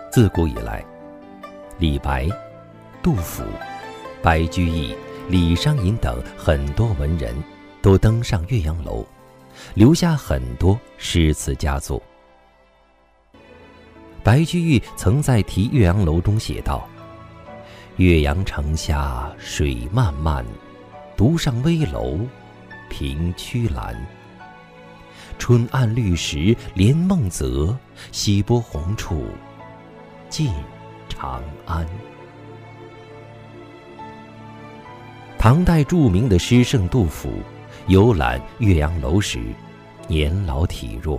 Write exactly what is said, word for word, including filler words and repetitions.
自古以来，李白、杜甫、白居易、李商隐等很多文人都登上岳阳楼，留下很多诗词佳作。白居易曾在题岳阳楼中写道：岳阳城下水漫漫，独上危楼凭曲栏。春暗绿时连梦泽，西波红处近长安。唐代著名的诗圣杜甫游览岳阳楼时，年老体弱，